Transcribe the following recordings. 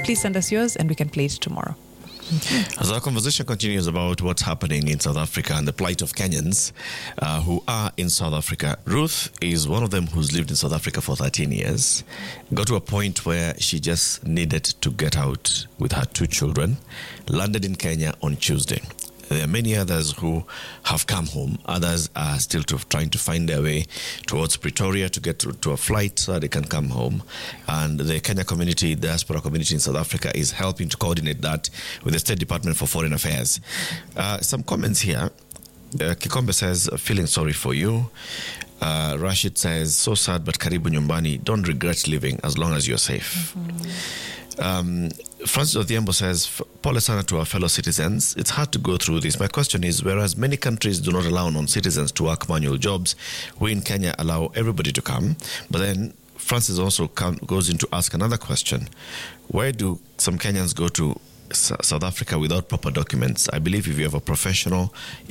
please send us yours and we can play it tomorrow. As our conversation continues about what's happening in South Africa and the plight of Kenyans who are in South Africa, Ruth is one of them who's lived in South Africa for 13 years. Got to a point where she just needed to get out with her 2 children, landed in Kenya on Tuesday. There are many others who have come home. Others are still trying to find their way towards Pretoria to get to a flight so that they can come home. And the Kenya community, diaspora community in South Africa, is helping to coordinate that with the State Department for Foreign Affairs. Some comments here. Kikombe says, feeling sorry for you. Rashid says, so sad, but karibu nyumbani. Don't regret living as long as you're safe. Francis Odhiambo says, pole sana to our fellow citizens. It's hard to go through this. My question is, whereas many countries do not allow non-citizens to work manual jobs, we in Kenya allow everybody to come. But then Francis also goes in to ask another question. Where do some Kenyans go to South Africa without proper documents? I believe if you are a professional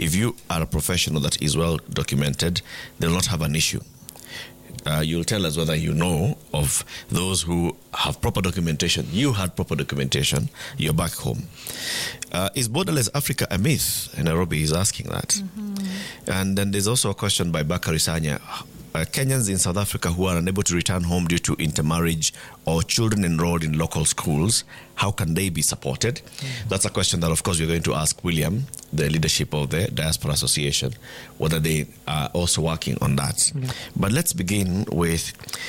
that is well documented, they'll not have an issue. You'll tell us whether you know of those who have proper documentation. You had proper documentation. You're back home. Is borderless Africa a myth? Nairobi is asking that. And then there's also a question by Bakari Sanya. Kenyans in South Africa who are unable to return home due to intermarriage or children enrolled in local schools, how can they be supported? That's a question that, of course, we're going to ask William, the leadership of the Diaspora Association, whether they are also working on that. But let's begin with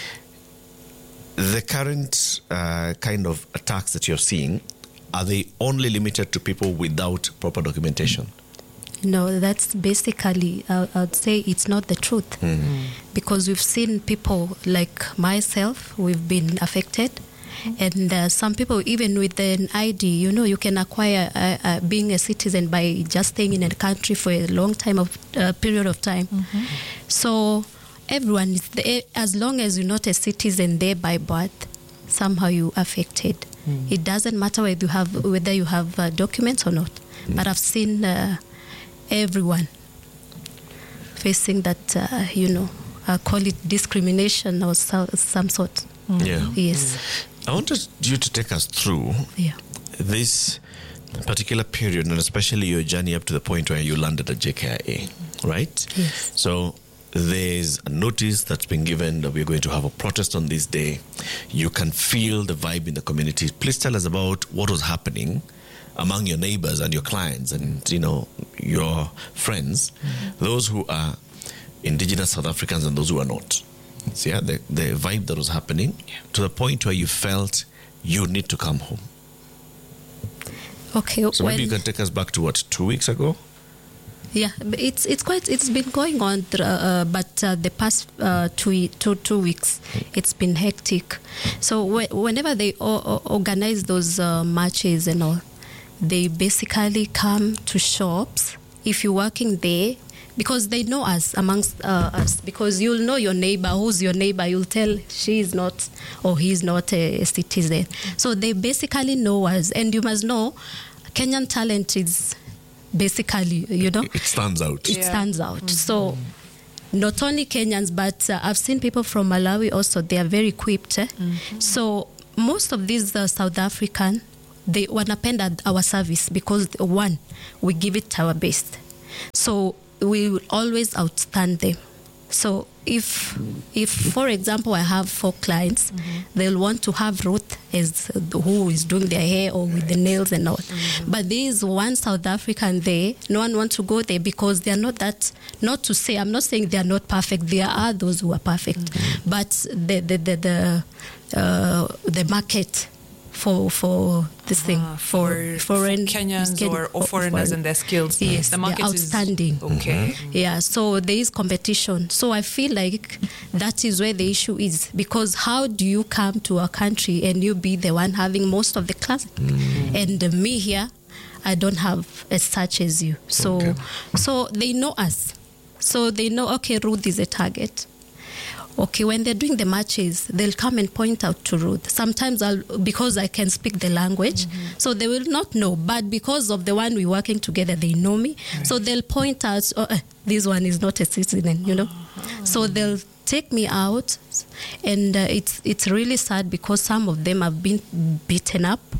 the current kind of attacks that you're seeing. Are they only limited to people without proper documentation? No, that's basically, I'd say it's not the truth. Because we've seen people like myself, we've been affected. And some people, even with an ID, you can acquire being a citizen by just staying in a country for a long period of time. So everyone is there, as long as you're not a citizen there by birth, somehow you're affected. It doesn't matter whether you have documents or not. But I've seen everyone facing that, I call it discrimination or some sort. Yes. I wanted you to take us through this particular period, and especially your journey up to the point where you landed at JKIA, right? Yes. So there's a notice that's been given that we're going to have a protest on this day. You can feel the vibe in the community. Please tell us about what was happening among your neighbors and your clients and, your friends, those who are indigenous South Africans and those who are not. So the vibe that was happening to the point where you felt you need to come home. Okay. So maybe you can take us back to 2 weeks ago? Yeah, it's been going on, but the past 2 weeks, it's been hectic. So whenever they organize those marches and all, they basically come to shops. If you're working there, because they know us amongst us, because you'll know your neighbor. Who's your neighbor? You'll tell she is not or he is not a citizen. So they basically know us, and you must know Kenyan talent is basically, it stands out. It stands out. So not only Kenyans, but I've seen people from Malawi also. They are very equipped. So most of these South African, they wanapenda our service because one, we give it our best. So we will always outstand them. So if for example I have 4 clients, they'll want to have Ruth as who is doing their hair or with the nails and all. But there is one South African there, no one wants to go there because they are not that, not to say, I'm not saying they are not perfect, there are those who are perfect. But the market for this thing for foreign Kenyans or foreigners and their skills. Yes, the market outstanding. Is okay. Yeah, so there is competition. So I feel like that is where the issue is, because how do you come to a country and you be the one having most of the class, and me here, I don't have as such as you. So so they know us. So they know, okay, Ruth is a target. Okay, when they're doing the matches, they'll come and point out to Ruth. Sometimes because I can speak the language, so they will not know. But because of the one we're working together, they know me. Right. So they'll point out, this one is not a citizen, So they'll take me out, and it's really sad because some of them have been beaten up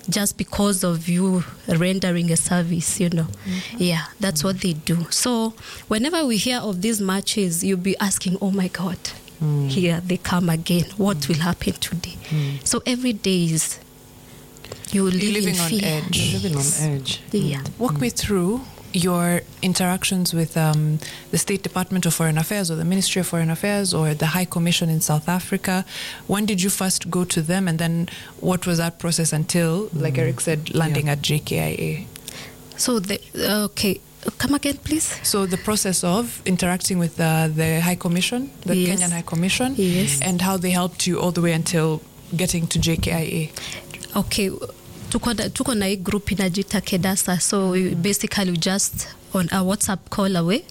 just because of you rendering a service, you know. Yeah, that's what they do. So whenever we hear of these marches, you'll be asking, oh my God, here they come again. What will happen today? So every day is you're living on fear. edge. Yes. You're living on edge. Yeah. Walk me through your interactions with the State Department of Foreign Affairs or the Ministry of Foreign Affairs or the High Commission in South Africa. When did you first go to them, and then what was that process until, like Eric said, landing at JKIA? So okay, come again, please. So the process of interacting with the High Commission, the Yes. Kenyan High Commission, Yes. and how they helped you all the way until getting to JKIA. Okay, tuko na hii group inajita Kedasa, so basically just on a WhatsApp call away,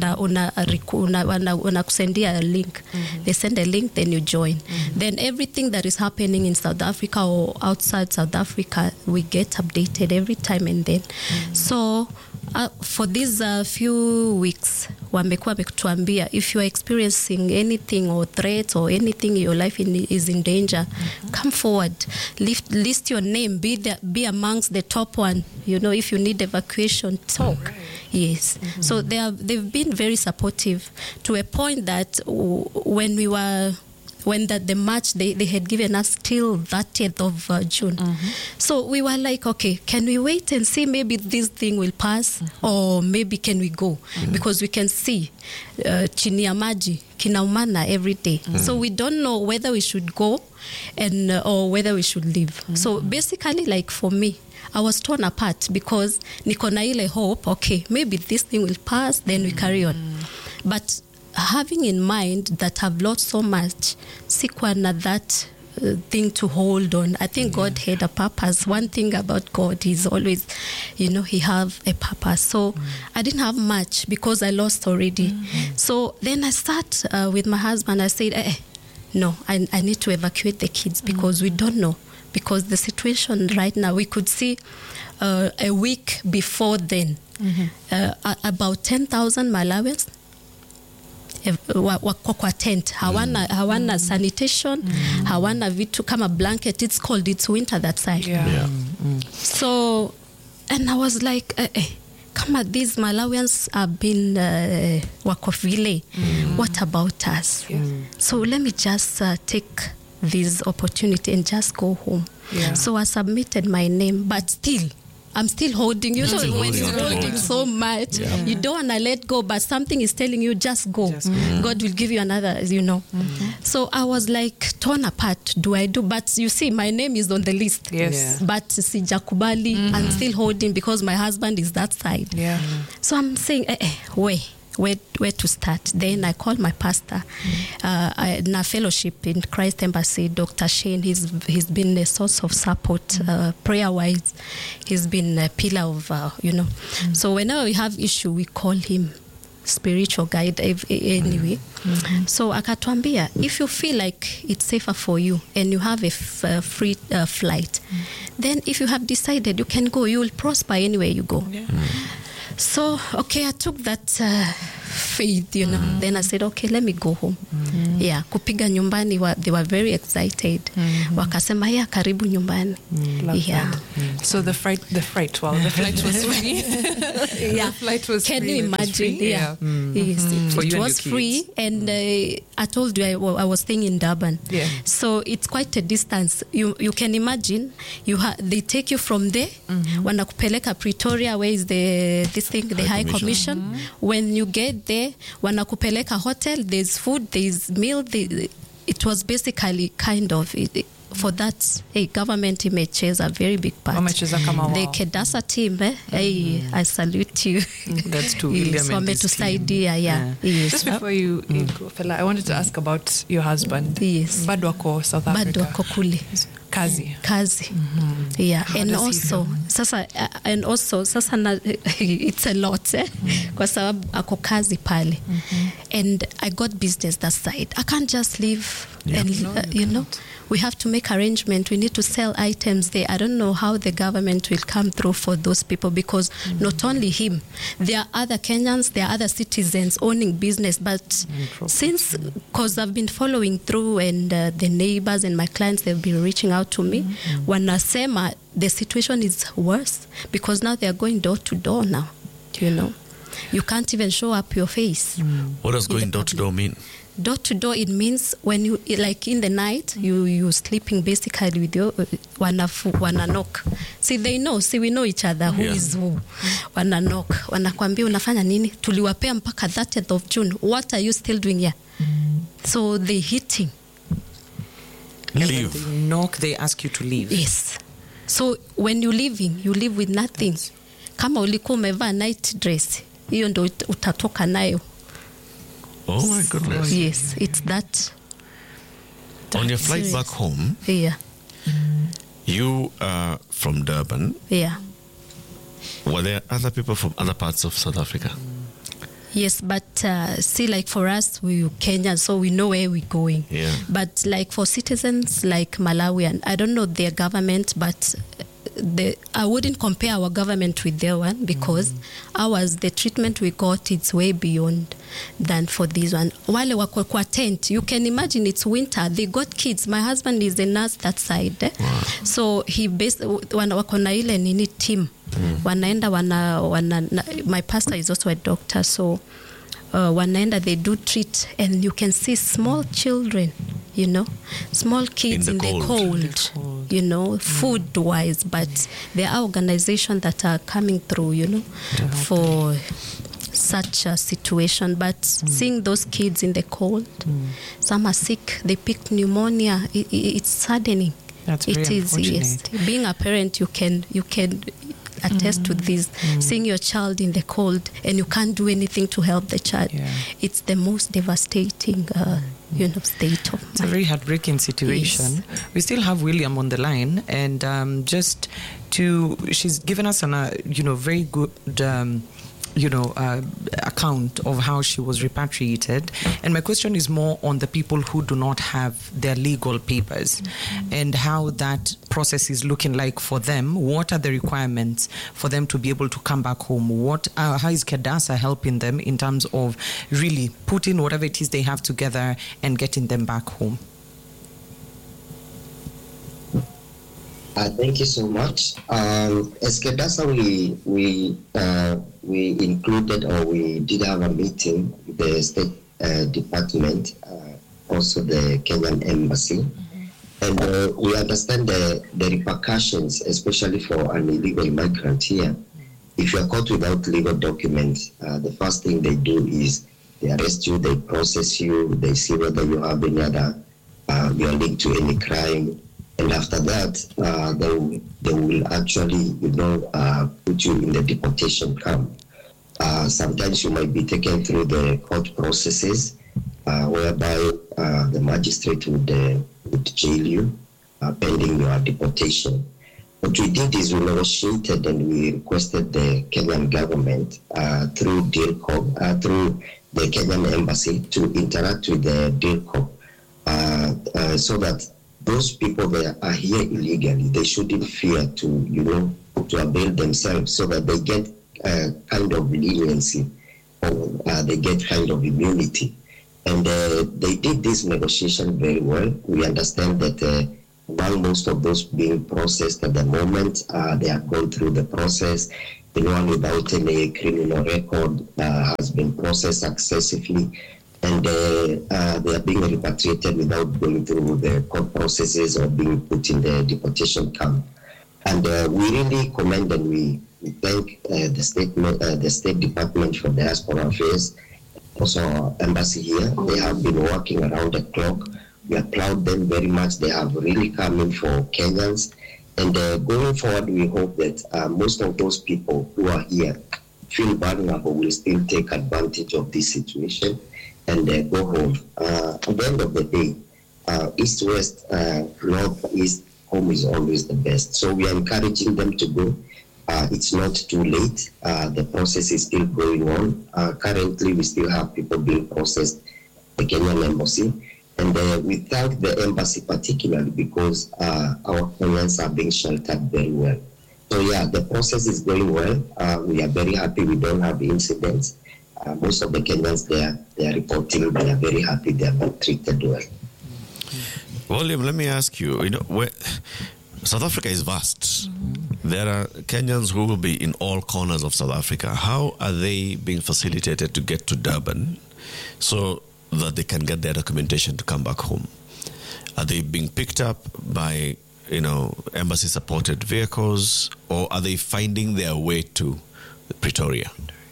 kusendia a link. They send a link, then you join. Then everything that is happening in South Africa or outside South Africa, we get updated every time and then. So for these few weeks, wamekuwa wametuambia if you are experiencing anything or threats or anything, your life is in danger, come forward, list your name, be amongst the top one. You know, if you need evacuation, talk. Yes. So they've been very supportive to a point that when the march, they had given us till 30th of June. So we were like, okay, can we wait and see maybe this thing will pass, or maybe can we go? Because we can see chini ya maji kinaumana every day. So we don't know whether we should go or whether we should leave. So basically, like for me, I was torn apart because niko na ile hope, okay, maybe this thing will pass, then we carry on. But having in mind that I've lost so much, sikuwa na that thing to hold on. I think God had a purpose. One thing about God is always, you know, he have a purpose. So I didn't have much because I lost already. So then I start with my husband. I said, no, I need to evacuate the kids because we don't know. Because the situation right now, we could see a week before then, about 10,000 Malawians wako kwa tent, hawana sanitation, hawana vitu kama blanket. It's winter that side. So, and I was like, kama these Malawians have been wako vile, what about us? So let me just take this opportunity and just go home. So I submitted my name, but still I'm still holding. You know, when you're holding so much, you don't want to let go, but something is telling you, just go. God will give you another, you know. So I was like torn apart. Do I do? But you see, my name is on the list. But sijakubali, I'm still holding because my husband is that side. So I'm saying, where to start? Then I called my pastor in a fellowship in Christ Embassy, Dr. Shane. He's been a source of support, prayer-wise. He's been a pillar of, you know. So whenever we have issue, we call him spiritual guide anyway. So akatuambia, if you feel like it's safer for you and you have a free flight, then if you have decided you can go, you will prosper anywhere you go. So, okay, I took that faith, you know. Then I said, okay, let me go home. Kupiga nyumbani, they were very excited. Wakasema, karibu nyumbani. So the flight was free. The flight was Can free. you imagine? Yes, it was free, and I told you I was staying in Durban. So it's quite a distance. You can imagine. They take you from there, wanakupeleka Pretoria, where is the High Commission. When you get there, wanakupeleka hotel, there's food, there's meal. It was basically kind of for that government image a very big part. The Kedasa team, I salute you. That's true. So wametusaidia. Just before you go, Fela, I wanted to ask about your husband. Bado wako South Africa. Bado wako kule. Kazi. And also sasa it's a lot kwa sababu ako kazi pale. and I got business that side. I can't just leave and, No, you we have to make arrangement. We need to sell items there. I don't know how the government will come through for those people, because not only him, there are other Kenyans, there are other citizens owning business. But since, because I've been following through, and the neighbors and my clients, they've been reaching out to me. Wanasema the situation is worse because now they are going door to door now, You can't even show up your face. What does going door to door mean? Door to door, it means when you, like in the night, you sleeping basically with your wana knock. See, they know. See, we know each other. Who is who? Wana knock. Wanakwambia unafanya nini? Tuliwapea mpaka 30th of June. What are you still doing here? So they hitting. Leave. They knock. They ask you to leave. Yes. So when you're leaving, you leave with nothing. Kama ulikuwa umevaa night dress, hiyo ndo utatoka nayo. Oh my goodness. Yes, it's that. On your flight back home, you are from Durban. Yeah. Were there other people from other parts of South Africa? Yes, but see, like for us, we're Kenyan, so we know where we're going. Yeah. But like for citizens like Malawian, I don't know their government, but I wouldn't compare our government with their one, because ours, the treatment we got, it's way beyond than for this one. Wale wako kwa tent, you can imagine it's winter. They got kids. My husband is a nurse that side. Wow. So he wako na ile nini team. Wanaenda my pastor is also a doctor, so wanaenda, they do treat, and you can see small children, small kids in the cold, food wise, but there are organizations that are coming through, for such a situation. But seeing those kids in the cold, some are sick, they pick pneumonia, it's saddening. That's very unfortunate. Yes. Being a parent, you can attest to this. Seeing your child in the cold and you can't do anything to help the child. It's the most devastating state of mind. It's a very heartbreaking situation. Yes. We still have William on the line, and she's given us a very good account of how she was repatriated. And my question is more on the people who do not have their legal papers and how that process is looking like for them. What are the requirements for them to be able to come back home? How is KEDASA helping them in terms of really putting whatever it is they have together and getting them back home? Thank you so much. As KEDASA, we included, or we did have a meeting with the State Department, also the Kenyan Embassy, and we understand the repercussions, especially for an illegal migrant here. If you are caught without legal documents, the first thing they do is they arrest you, they process you, they see whether you have any other, you are linked to any crime. And after that, they will actually, put you in the deportation camp. Sometimes you might be taken through the court processes, whereby the magistrate would jail you pending your deportation. What we did is we negotiated and we requested the Kenyan government through DIRCOM, through the Kenyan embassy, to interact with the DIRCOM, so that those people that are here illegally, they shouldn't fear to avail themselves, so that they get kind of leniency, or they get kind of immunity. And they did this negotiation very well. We understand that while most of those being processed at the moment, they are going through the process. Anyone without any criminal record has been processed successfully. And they are being repatriated without going through the court processes or being put in the deportation camp. And we really commend and we thank the State Department for Diaspora Affairs, also our embassy here. They have been working around the clock. We applaud them very much. They have really come in for Kenyans. And going forward, we hope that most of those people who are here feel vulnerable will still take advantage of this situation and go home. At the end of the day, east-west, north-east, home is always the best. So we are encouraging them to go. it's not too late. The process is still going on. Currently, we still have people being processed at the Kenyan embassy. And we thank the embassy particularly because our Kenyans are being sheltered very well. So yeah, the process is going well. We are very happy. We don't have incidents. Most of the Kenyans they are reporting they are very happy. They are being treated well. William, let me ask you. South Africa is vast. There are Kenyans who will be in all corners of South Africa. How are they being facilitated to get to Durban so that they can get their documentation to come back home? Are they being picked up by, embassy-supported vehicles, or are they finding their way to Pretoria?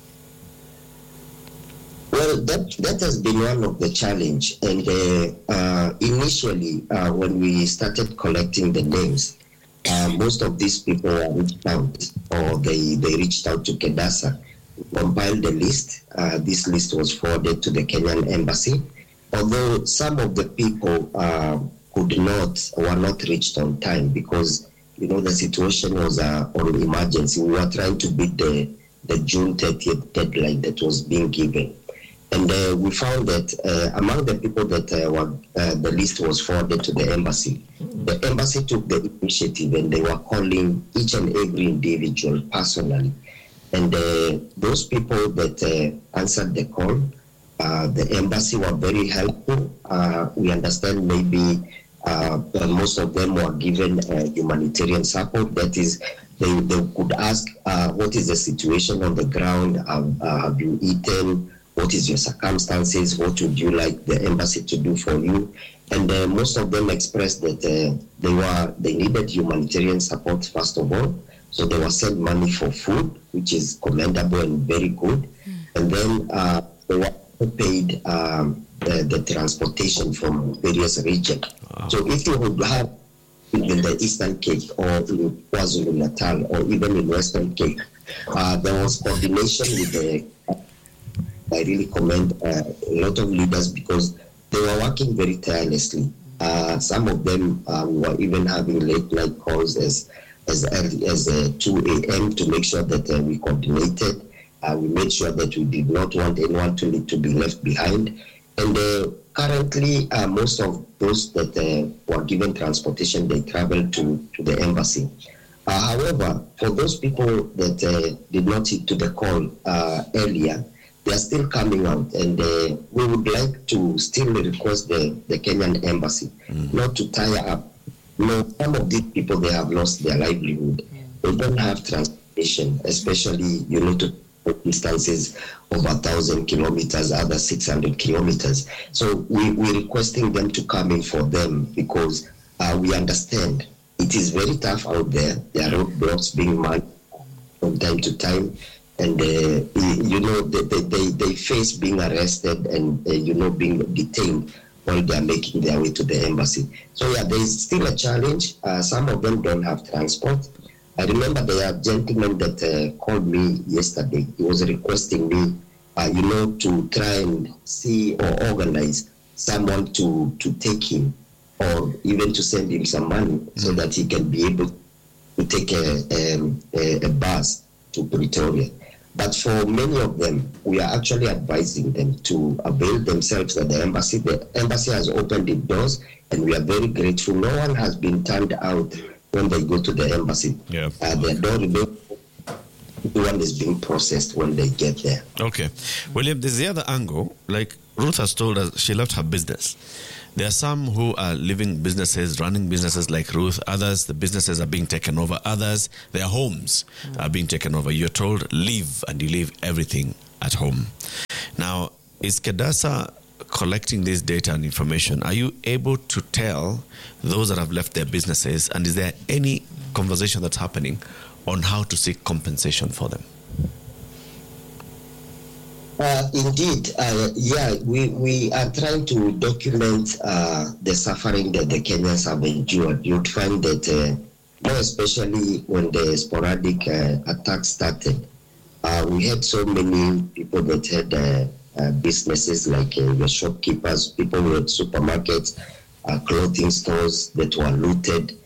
Well, that has been one of the challenge. And initially, when we started collecting the names, most of these people were reached out, or they reached out to KEDASA, compiled the list. This list was forwarded to the Kenyan embassy. Although some of the people were not reached on time because, the situation was on emergency. We were trying to beat the June 30th deadline that was being given. And we found that among the people that the list was forwarded to the embassy took the initiative and they were calling each and every individual personally. And those people that answered the call, the embassy were very helpful. We understand maybe most of them were given humanitarian support. That is, they could ask, what is the situation on the ground? Have you eaten? What is your circumstances? What would you like the embassy to do for you? And most of them expressed that they needed humanitarian support first of all. So they were sent money for food, which is commendable and very good. And then they were paid the transportation from various regions. Wow. So if you would have in the Eastern Cape or in KwaZulu-Natal or even in Western Cape, there was coordination with the... I really commend a lot of leaders because they were working very tirelessly. Some of them were even having late night calls as early as 2 a.m. to make sure that we coordinated. We made sure that we did not want anyone to be left behind. And currently, most of those that were given transportation, they traveled to the embassy. However, for those people that did not heed to the call earlier, they are still coming out, and we would like to still request the Kenyan embassy not to tire up. Some of these people, they have lost their livelihood. They don't have transportation, especially, to distances of 1,000 kilometers, other 600 kilometers. So we're requesting them to come in for them because we understand it is very tough out there. There are roadblocks being manned from time to time. And, they face being arrested and, being detained while they are making their way to the embassy. So, yeah, there is still a challenge. Some of them don't have transport. I remember there are gentlemen that called me yesterday. He was requesting me, to try and see or organize someone to take him or even to send him some money so that he can be able to take a bus to Pretoria. But for many of them, we are actually advising them to avail themselves at the embassy. The embassy has opened its doors, and we are very grateful. No one has been turned out when they go to the embassy. Yeah. The door remains. Everyone is being processed when they get there. Okay. William, there's the other angle. Like Ruth has told us, she left her business. There are some who are living businesses, running businesses like Ruth. Others, the businesses are being taken over. Others, their homes are being taken over. You're told, leave, and you leave everything at home. Now, is KEDASA collecting this data and information? Are you able to tell those that have left their businesses, and is there any conversation that's happening on how to seek compensation for them? Indeed, we are trying to document the suffering that the Kenyans have endured. You'd find that, more especially when the sporadic attacks started, we had so many people that had businesses like the shopkeepers, people who had supermarkets, clothing stores that were looted.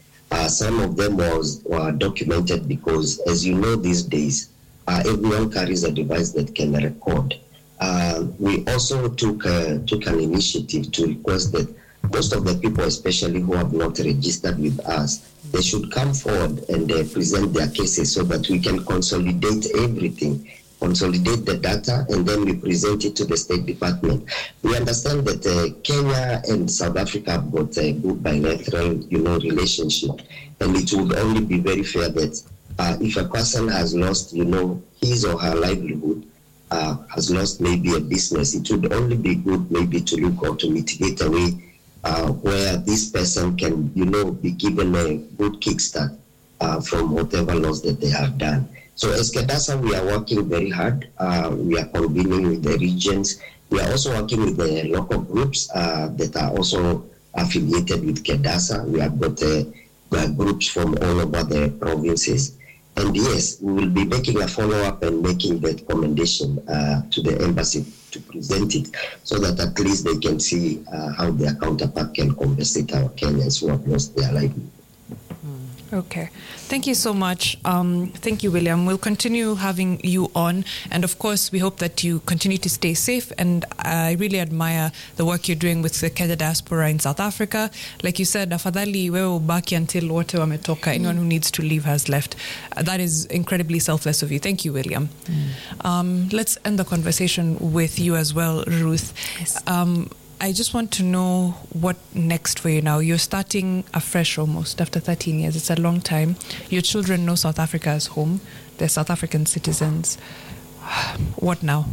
Some of them were documented because, as you know, these days, everyone carries a device that can record. We also took an initiative to request that most of the people, especially who have not registered with us, they should come forward and present their cases so that we can consolidate everything, consolidate the data, and then we present it to the State Department. We understand that Kenya and South Africa have got a good bilateral, relationship, and it would only be very fair that if a person has lost, his or her livelihood, has lost maybe a business, it would only be good maybe to look or to mitigate a way where this person can, be given a good kickstart from whatever loss that they have done. So as KEDASA, we are working very hard. We are convening with the regions. We are also working with the local groups that are also affiliated with KEDASA. We have got groups from all over the provinces. And yes, we will be making a follow-up and making that recommendation to the embassy to present it so that at least they can see how their counterpart can compensate our Kenyans who have lost their livelihood. Okay. Thank you so much. Thank you, William. We'll continue having you on. And of course, we hope that you continue to stay safe. And I really admire the work you're doing with the Kenya diaspora in South Africa. Like you said, afadhali wewe ubaki until wote wametoka. Anyone who needs to leave has left. That is incredibly selfless of you. Thank you, William. Let's end the conversation with you as well, Ruth. Yes. I just want to know what next for you now. You're starting afresh almost after 13 years. It's a long time. Your children know South Africa as home. They're South African citizens. What now?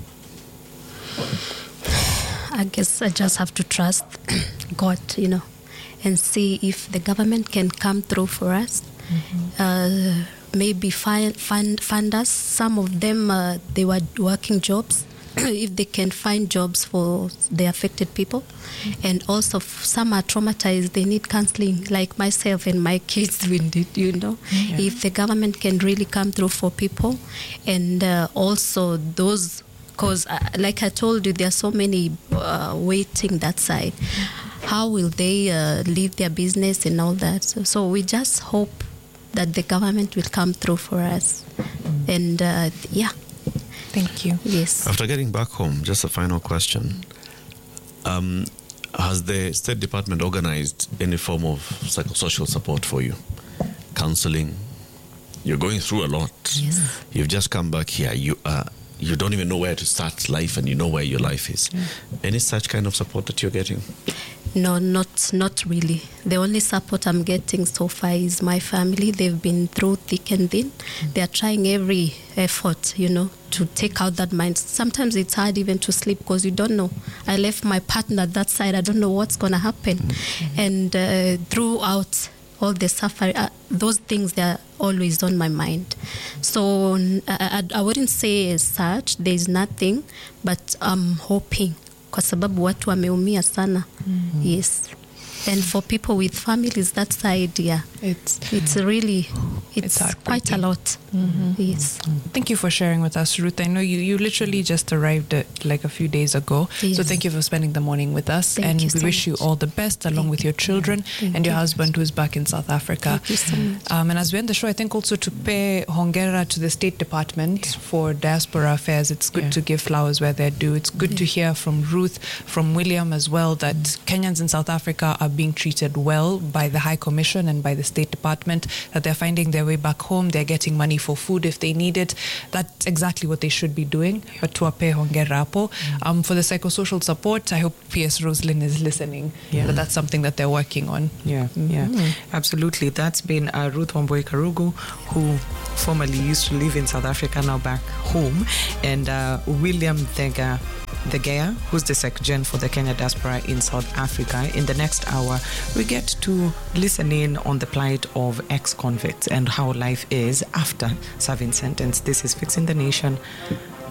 I guess I just have to trust God, and see if the government can come through for us. Maybe fund us. Some of them, they were working jobs. If they can find jobs for the affected people. And also some are traumatized, they need counseling, like myself and my kids we did, If the government can really come through for people, and also those, because like I told you, there are so many waiting that side. How will they leave their business and all that? So we just hope that the government will come through for us. And Thank you. Yes. After getting back home, just a final question. Has the State Department organized any form of psychosocial support for you? Counseling? You're going through a lot. Yes. You've just come back here. You don't even know where to start life, and you know where your life is. Any such kind of support that you're getting? No, not really. The only support I'm getting so far is my family. They've been through thick and thin. They are trying every effort, to take out that mind. Sometimes it's hard even to sleep because you don't know. I left my partner that side. I don't know what's going to happen. And throughout all the suffering, those things, they're always on my mind. So I wouldn't say as such, there's nothing, but I'm hoping. Kwa sababu watu wameumia sana. Yes. And for people with families, that side, it's really, it's quite a lot. Yes. Thank you for sharing with us, Ruth. I know you literally just arrived like a few days ago. Yes. So thank you for spending the morning with us. Thank and you we so wish you all the best along with your children and your husband who is back in South Africa. Thank you so much. And as we end the show, I think also to pay hongera to the State Department for Diaspora Affairs. It's good to give flowers where they're due. It's good to hear from Ruth, from William as well, that Kenyans in South Africa are being treated well by the High Commission and by the State Department, that they're finding their way back home, they're getting money for food if they need it. That's exactly what they should be doing. But tuwape hongera hapo. For the psychosocial support, I hope PS Roslyn is listening. But that's something that they're working on. Absolutely. That's been Ruth Wambui Karugu, who formerly used to live in South Africa, now back home, and William Thegea, who's the Sec-Gen for the Kenya diaspora in South Africa. In the next hour, we get to listen in on the plight of ex-convicts and how life is after serving sentence. This is Fixing the Nation.